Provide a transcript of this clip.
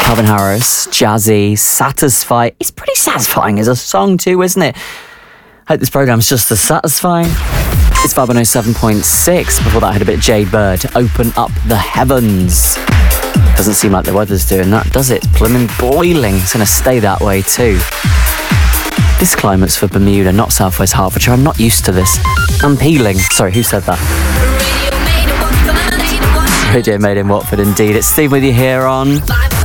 Calvin Harris, jazzy, satisfying. It's pretty satisfying as a song too, isn't it? Hope this programme's just as satisfying. It's Vibe 107.6. Before that, I had a bit of Jade Bird, Open Up the Heavens. Doesn't seem like the weather's doing that, does it? It's blooming boiling. It's going to stay that way too. This climate's for Bermuda, not Southwest Hertfordshire. I'm not used to this. I'm peeling. Sorry, who said that? Radio Made in Watford, indeed. It's Steve with you here on